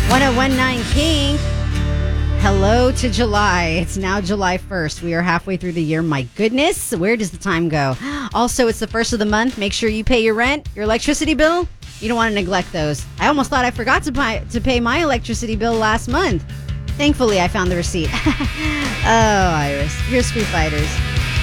1019 King. Hello to July. It's now July 1st. We are halfway through the year. My goodness, where does the time go? Also, it's the first of the month. Make sure you pay your rent, your electricity bill. You don't want to neglect those. I almost thought I forgot to pay my electricity bill last month. Thankfully, I found the receipt. Oh, Iris, here's Foo Fighters.